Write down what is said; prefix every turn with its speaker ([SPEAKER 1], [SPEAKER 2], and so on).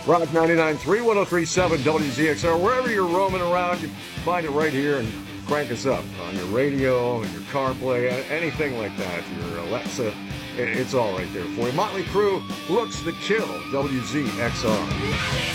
[SPEAKER 1] Rock 99.3, 103.7 WZXR. Wherever you're roaming around, you find it right here and crank us up on your radio, and your CarPlay, anything like that. Your Alexa, it's all right there for you. Motley Crue, Looks to Kill, WZXR.